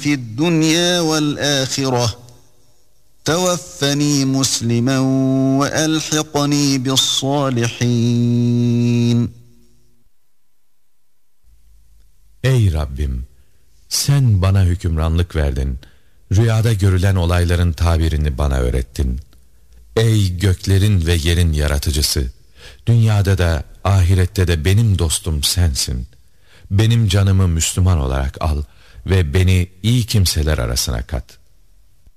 في الدنيا والآخرة توفني مسلما وألحقني بالصالحين. Ey Rabbim! Sen bana hükümranlık verdin. Rüyada görülen olayların tabirini bana öğrettin. Ey göklerin ve yerin yaratıcısı! Dünyada da ahirette de benim dostum sensin. Benim canımı Müslüman olarak al ve beni iyi kimseler arasına kat.